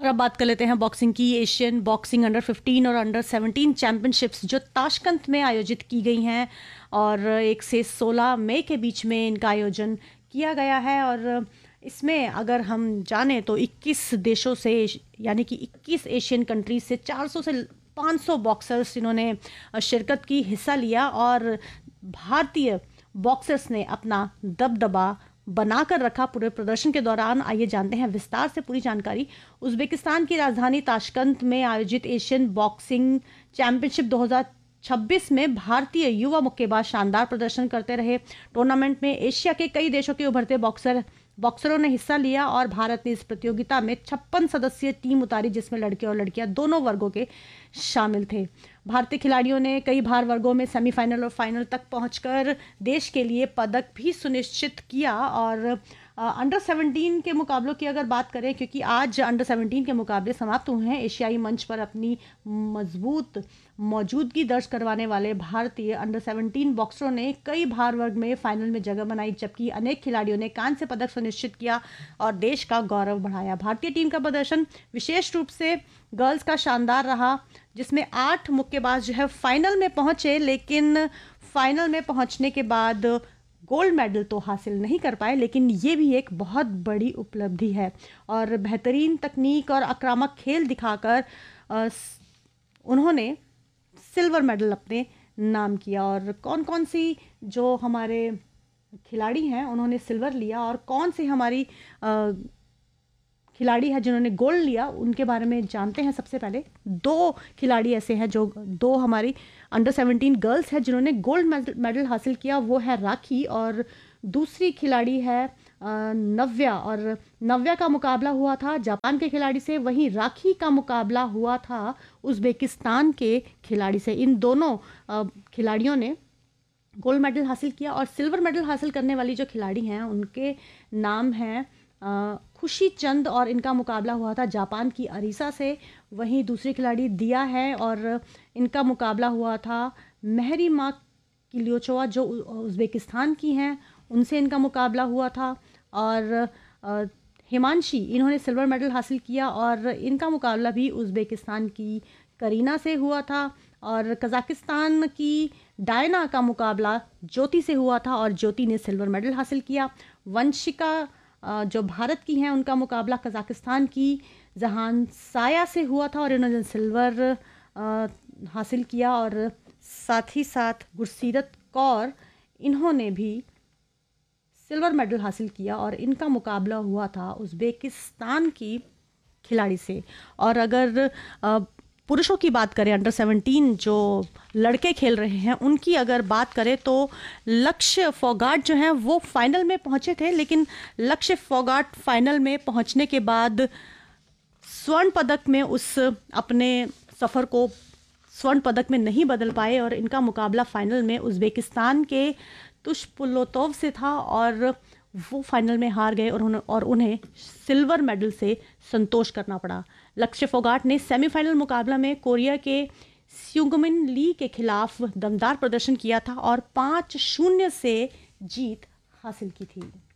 अब बात कर लेते हैं बॉक्सिंग की। एशियन बॉक्सिंग अंडर 15 और अंडर 17 चैंपियनशिप्स जो ताशकंद में आयोजित की गई हैं और 1 से 16 मई के बीच में इनका आयोजन किया गया है। और इसमें अगर हम जानें तो 21 देशों से यानी कि 21 एशियन कंट्रीज से 400 से 500 बॉक्सर्स इन्होंने शिरकत की, हिस्सा लिया और भारतीय बॉक्सर्स ने अपना दबदबा बनाकर रखा पूरे प्रदर्शन के दौरान। आइए जानते हैं विस्तार से पूरी जानकारी। उज़्बेकिस्तान की राजधानी ताशकंद में आयोजित एशियन बॉक्सिंग चैंपियनशिप 2026 में भारतीय युवा मुक्केबाज शानदार प्रदर्शन करते रहे। टूर्नामेंट में एशिया के कई देशों के उभरते बॉक्सरों ने हिस्सा लिया और भारत ने इस प्रतियोगिता में 56 सदस्यीय टीम उतारी, जिसमें लड़के और लड़कियां दोनों वर्गों के शामिल थे। भारतीय खिलाड़ियों ने कई भार वर्गों में सेमीफाइनल और फाइनल तक पहुंचकर देश के लिए पदक भी सुनिश्चित किया। और अंडर 17 के मुकाबलों की अगर बात करें, क्योंकि आज अंडर 17 के मुकाबले समाप्त हुए हैं, एशियाई मंच पर अपनी मजबूत मौजूदगी दर्ज करवाने वाले भारतीय अंडर 17 बॉक्सरों ने कई भार वर्ग में फाइनल में जगह बनाई, जबकि अनेक खिलाड़ियों ने कांस्य पदक सुनिश्चित किया और देश का गौरव बढ़ाया। भारतीय टीम का प्रदर्शन विशेष रूप से गर्ल्स का शानदार रहा, जिसमें 8 मुक्केबाज जो है फाइनल में पहुंचे, लेकिन फाइनल में पहुंचने के बाद गोल्ड मेडल तो हासिल नहीं कर पाए, लेकिन ये भी एक बहुत बड़ी उपलब्धि है। और बेहतरीन तकनीक और आक्रामक खेल दिखाकर उन्होंने सिल्वर मेडल अपने नाम किया। और कौन कौन सी जो हमारे खिलाड़ी हैं उन्होंने सिल्वर लिया और कौन सी हमारी खिलाड़ी है जिन्होंने गोल्ड लिया, उनके बारे में जानते हैं। सबसे पहले 2 खिलाड़ी ऐसे हैं जो 2 हमारी अंडर 17 गर्ल्स हैं जिन्होंने गोल्ड मेडल हासिल किया। वो है राखी और दूसरी खिलाड़ी है नव्या। और नव्या का मुकाबला हुआ था जापान के खिलाड़ी से, वहीं राखी का मुकाबला हुआ था उज़्बेकिस्तान के खिलाड़ी से। इन दोनों खिलाड़ियों ने गोल्ड मेडल हासिल किया। और सिल्वर मेडल हासिल करने वाली जो खिलाड़ी हैं उनके नाम हैं खुशी चंद और इनका मुकाबला हुआ था जापान की अरीसा से। वहीं दूसरी खिलाड़ी दिया है और इनका मुकाबला हुआ था महरीमा किलियोचोवा जो उज़्बेकिस्तान की हैं, उनसे इनका मुकाबला हुआ था। और हिमांशी, इन्होंने सिल्वर मेडल हासिल किया और इनका मुकाबला भी उज़्बेकिस्तान की करीना से हुआ था। और कज़ाकिस्तान की डायना का मुकाबला ज्योति से हुआ था और ज्योति ने सिल्वर मेडल हासिल किया। वंशिका जो भारत की हैं उनका मुकाबला कज़ाकिस्तान की जहान साया से हुआ था और इन्होंने सिल्वर हासिल किया। और साथ ही साथ गुरसीरत कौर, इन्होंने भी सिल्वर मेडल हासिल किया और इनका मुकाबला हुआ था उज़्बेकिस्तान की खिलाड़ी से। और अगर पुरुषों की बात करें, अंडर 17 जो लड़के खेल रहे हैं उनकी अगर बात करें तो लक्ष्य फोगाट जो हैं वो फाइनल में पहुंचे थे, लेकिन लक्ष्य फोगाट फाइनल में पहुंचने के बाद स्वर्ण पदक में उस अपने सफ़र को स्वर्ण पदक में नहीं बदल पाए और इनका मुकाबला फाइनल में उज़्बेकिस्तान के तुशपुलोतोव से था और वो फाइनल में हार गए और उन्हें सिल्वर मेडल से संतोष करना पड़ा। लक्ष्य फोगाट ने सेमीफाइनल मुकाबला में कोरिया के स्यूगमिन ली के खिलाफ दमदार प्रदर्शन किया था और 5-0 से जीत हासिल की थी।